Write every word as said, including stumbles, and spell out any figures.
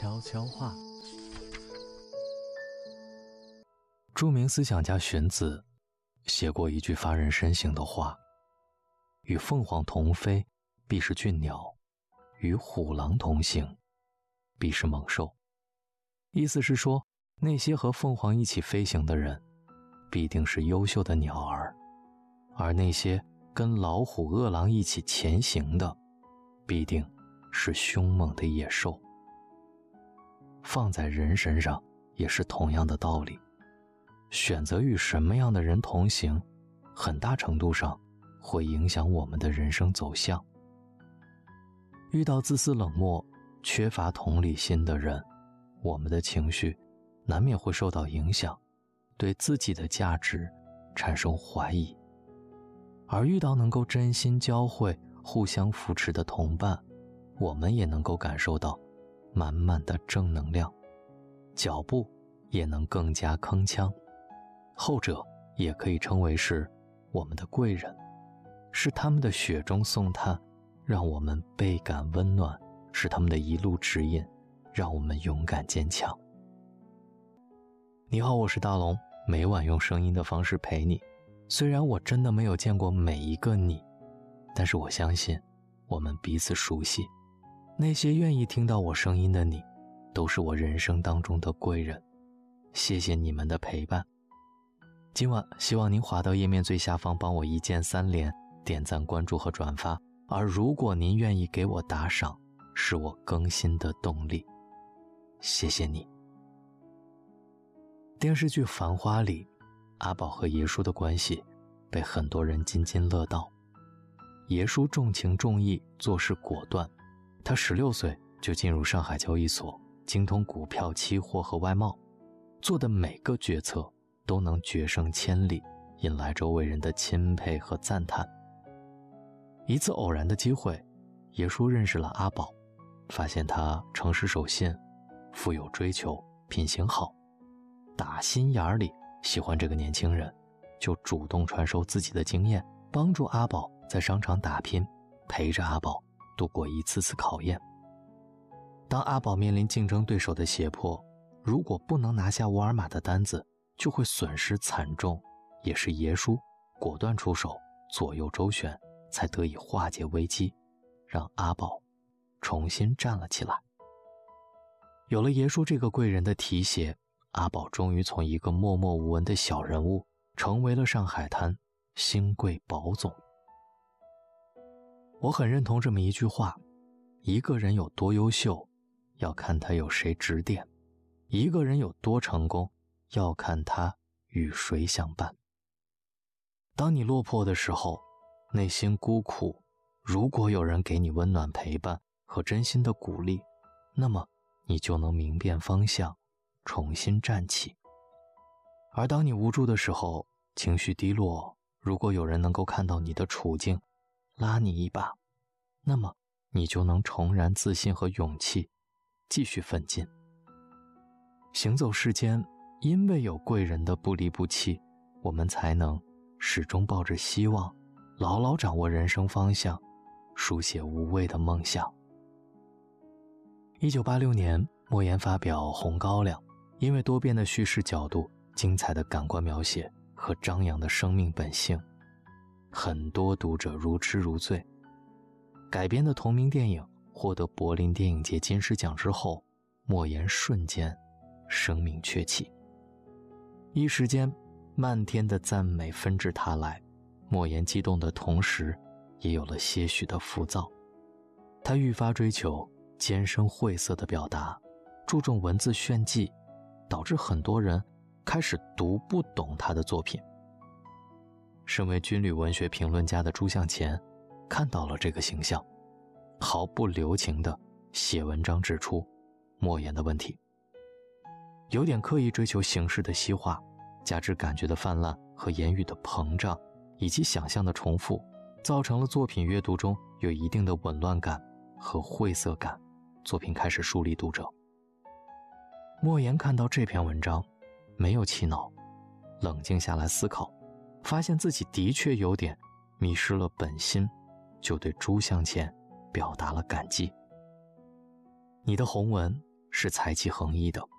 悄悄话。 著名思想家荀子写过一句发人深省的话：与凤凰同飞，必是俊鸟；与虎狼同行，必是猛兽。意思是说，那些和凤凰一起飞行的人，必定是优秀的鸟儿，而那些跟老虎、饿狼一起前行的，必定是凶猛的野兽。放在人身上也是同样的道理，选择与什么样的人同行，很大程度上会影响我们的人生走向。遇到自私冷漠、缺乏同理心的人，我们的情绪难免会受到影响，对自己的价值产生怀疑。而遇到能够真心交汇、互相扶持的同伴，我们也能够感受到满满的正能量，脚步也能更加铿锵。后者也可以称为是我们的贵人，是他们的雪中送炭，让我们倍感温暖，是他们的一路指引，让我们勇敢坚强。你好，我是大龙，每晚用声音的方式陪你。虽然我真的没有见过每一个你，但是我相信我们彼此熟悉。那些愿意听到我声音的你，都是我人生当中的贵人。谢谢你们的陪伴。今晚希望您滑到页面最下方，帮我一键三连，点赞、关注和转发。而如果您愿意给我打赏，是我更新的动力。谢谢你。电视剧《繁花》里，阿宝和爷叔的关系被很多人津津乐道。爷叔重情重义，做事果断，他十六岁就进入上海交易所，精通股票、期货和外贸，做的每个决策都能决胜千里，引来周围人的钦佩和赞叹。一次偶然的机会，爷叔认识了阿宝，发现他诚实守信，富有追求，品行好，打心眼里喜欢这个年轻人，就主动传授自己的经验，帮助阿宝在商场打拼，陪着阿宝度过一次次考验。当阿宝面临竞争对手的胁迫，如果不能拿下沃尔玛的单子，就会损失惨重，也是爷叔果断出手，左右周旋，才得以化解危机，让阿宝重新站了起来。有了爷叔这个贵人的提携，阿宝终于从一个默默无闻的小人物，成为了上海滩新贵宝总。我很认同这么一句话：一个人有多优秀，要看他有谁指点；一个人有多成功，要看他与谁相伴。当你落魄的时候，内心孤苦，如果有人给你温暖陪伴和真心的鼓励，那么你就能明辨方向，重新站起。而当你无助的时候，情绪低落，如果有人能够看到你的处境，拉你一把，那么你就能重燃自信和勇气，继续奋进。行走世间，因为有贵人的不离不弃，我们才能始终抱着希望，牢牢掌握人生方向，书写无畏的梦想。一九八六年，莫言发表《红高粱》，因为多变的叙事角度、精彩的感官描写和张扬的生命本性，很多读者如痴如醉。改编的同名电影获得柏林电影节金狮奖之后，莫言瞬间声名鹊起，一时间漫天的赞美纷至沓来。莫言激动的同时，也有了些许的浮躁。他愈发追求艰深晦涩的表达，注重文字炫技，导致很多人开始读不懂他的作品。身为军旅文学评论家的朱向前看到了这个形象，毫不留情地写文章指出莫言的问题。有点刻意追求形式的西化，加之感觉的泛滥和言语的膨胀，以及想象的重复，造成了作品阅读中有一定的紊乱感和晦涩感，作品开始疏离读者。莫言看到这篇文章，没有气恼，冷静下来思考，发现自己的确有点迷失了本心，就对朱向前表达了感激。你的红文是才气横溢的。